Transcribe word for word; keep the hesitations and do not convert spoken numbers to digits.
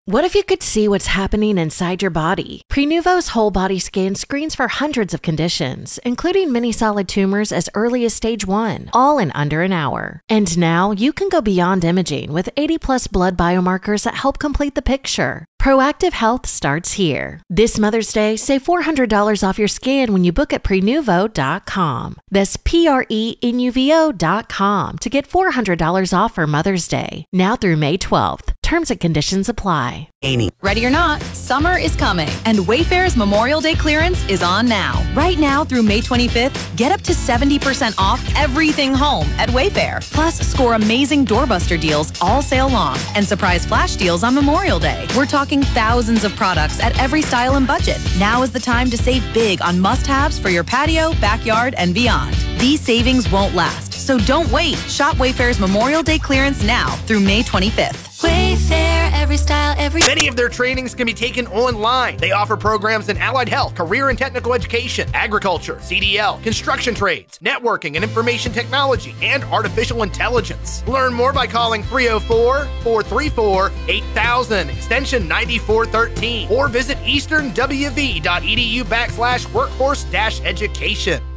What if you could see what's happening inside your body? Prenuvo's whole body scan screens for hundreds of conditions, including many solid tumors as early as stage one, all in under an hour. And now you can go beyond imaging with eighty plus blood biomarkers that help complete the picture. Proactive health starts here. This Mother's Day, save four hundred dollars off your scan when you book at prenuvo dot com. That's P R E N U V O dot com to get four hundred dollars off for Mother's Day, now through May twelfth. Terms and conditions apply. Amy. Ready or not, summer is coming, and Wayfair's Memorial Day clearance is on now. Right now through May twenty-fifth, get up to seventy percent off everything home at Wayfair. Plus, score amazing doorbuster deals all sale long and surprise flash deals on Memorial Day. We're talking thousands of products at every style and budget. Now is the time to save big on must-haves for your patio, backyard, and beyond. These savings won't last, so don't wait. Shop Wayfair's Memorial Day clearance now through May twenty-fifth. Wayfair, every style, every... Many of their trainings can be taken online. They offer programs in allied health, career and technical education, agriculture, C D L, construction trades, networking and information technology, and artificial intelligence. Learn more by calling three oh four, four three four, eight thousand, extension ninety-four thirteen, or visit eastern w v dot e d u backslash workforce dash education.